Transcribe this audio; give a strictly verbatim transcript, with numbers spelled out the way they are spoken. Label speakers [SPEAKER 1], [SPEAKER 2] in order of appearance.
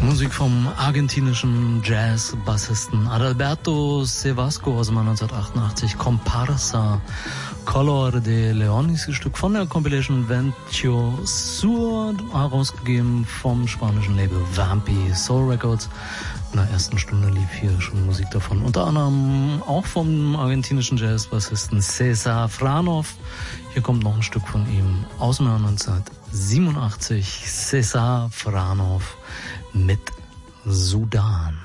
[SPEAKER 1] Musik vom argentinischen Jazz-Bassisten Adalberto Sevasco aus dem neunzehnhundertachtundachtzig. Comparsa, Color de Leon, ist ein Stück von der Compilation Ventio Sur, herausgegeben vom spanischen Label Vampi Soul Records. In der ersten Stunde lief hier schon Musik davon. Unter anderem auch vom argentinischen Jazz-Bassisten César Franov. Hier kommt noch ein Stück von ihm aus dem Jahr neunzehnhundertsiebenundachtzig. César Franov mit Sudan.